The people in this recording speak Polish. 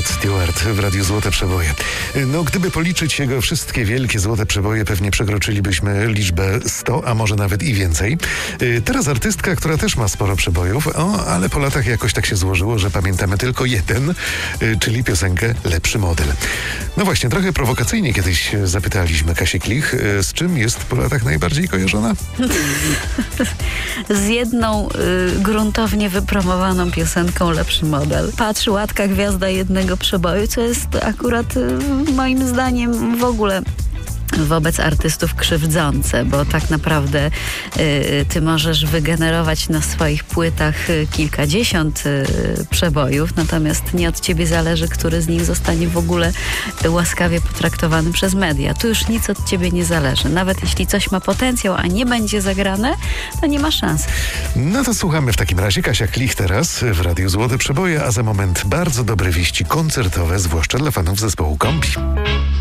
Rod Stewart w Radiu Złote Przeboje. No, gdyby policzyć jego wszystkie wielkie złote przeboje, pewnie przekroczylibyśmy liczbę 100, a może nawet i więcej. Teraz artystka, która też ma sporo przebojów, ale po latach jakoś tak się złożyło, że pamiętamy tylko jeden, czyli piosenkę Lepszy Model. No właśnie, trochę prowokacyjnie kiedyś zapytaliśmy Kasię Klich, z czym jest po latach najbardziej kojarzona? Z jedną gruntownie wypromowaną piosenką Lepszy Model. Patrz, łatka gwiazda jednego przeboju, co jest akurat moim zdaniem w ogóle wobec artystów krzywdzące, bo tak naprawdę ty możesz wygenerować na swoich płytach kilkadziesiąt przebojów, natomiast nie od ciebie zależy, który z nich zostanie w ogóle łaskawie potraktowany przez media. Tu już nic od ciebie nie zależy. Nawet jeśli coś ma potencjał, a nie będzie zagrane, to nie ma szans. No to słuchamy w takim razie. Kasia Klich teraz w Radiu Złote Przeboje, a za moment bardzo dobre wieści koncertowe, zwłaszcza dla fanów zespołu Kombi.